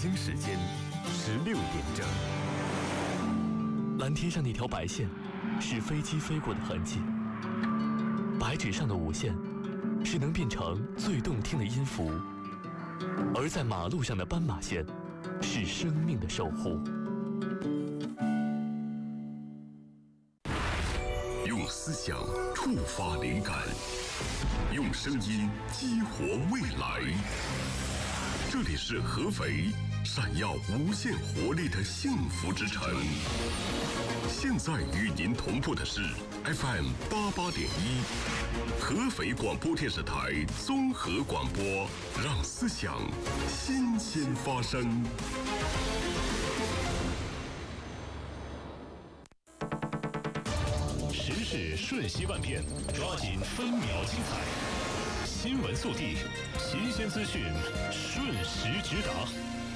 京时间16点整。 蓝天上那条白线，是飞机飞过的痕迹；白纸上的五线，是能变成最动听的音符；而在马路上的斑马线，是生命的守护。 用思想触发灵感，用声音激活未来。这里是合肥，闪耀无限活力的幸福之城。现在与您同步的是 FM 88.1，合肥广播电视台综合广播，让思想新鲜发生。 时事瞬息万变，抓紧分秒精彩。新闻速递，新鲜资讯，瞬时直达。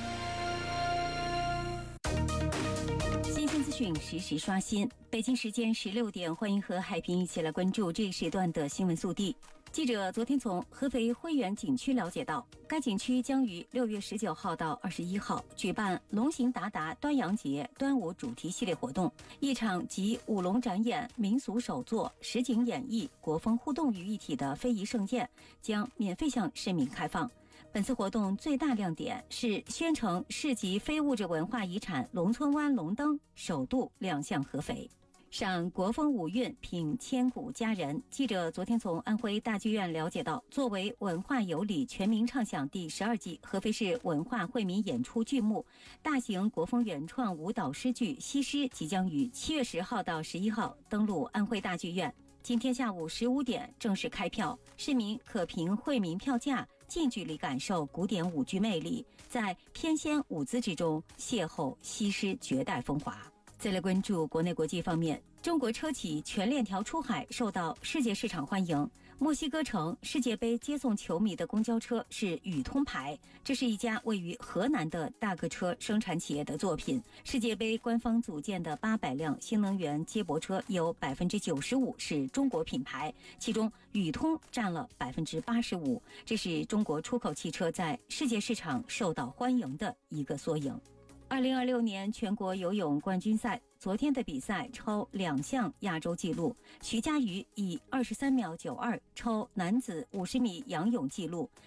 新鲜资讯实时刷新。北京时间16点，欢迎和海平一起来关注这一时段的新闻速递。记者昨天从合肥汇源景区了解到，该景区将于6月19号到21号举办龙行达达端阳节端午主题系列活动，一场集舞龙展演、民俗手作、实景演绎、国风互动于一体的非遗盛宴将免费向市民开放。本次活动最大亮点是宣城市级非物质文化遗产龙村湾龙灯首度亮相合肥。赏国风五韵，品千古佳人。记者昨天从安徽大剧院了解到，作为文化有礼全民唱响第12季合肥市文化惠民演出剧目，大型国风原创舞蹈诗剧《西施》即将于7月10号到11号登陆安徽大剧院。今天下午15点正式开票，市民可凭惠民票价近距离感受古典舞剧魅力，在翩跹舞姿之中邂逅西施绝代风华。再来关注国内国际方面，中国车企全链条出海受到世界市场欢迎。墨西哥城世界杯接送球迷的公交车是宇通牌，这是一家位于河南的大客车生产企业的作品。世界杯官方组建的800辆新能源接驳车有95%是中国品牌，其中宇通占了85%，这是中国出口汽车在世界市场受到欢迎的一个缩影。2026年全国游泳冠军赛，昨天的比赛超2项亚洲纪录，徐嘉余以23秒92超男子50米仰泳纪录，